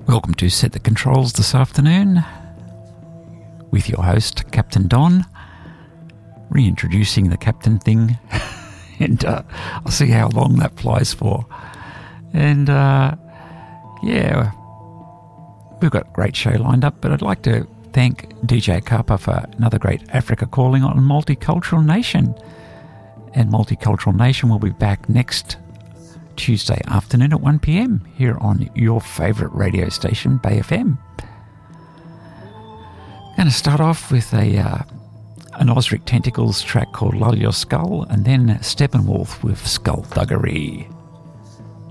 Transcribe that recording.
Welcome to Set the Controls this afternoon with your host, Captain Don, reintroducing the captain thing, and I'll see how long that flies for. And yeah, we've got a great show lined up, but I'd like to thank DJ Kappa for another great Africa calling on Multicultural Nation. And Multicultural Nation will be back next Tuesday afternoon at 1 p.m. here on your favourite radio station, Bay FM. Going to start off with an Osric Tentacles track called Lull Your Skull, and then Steppenwolf with Skullduggery.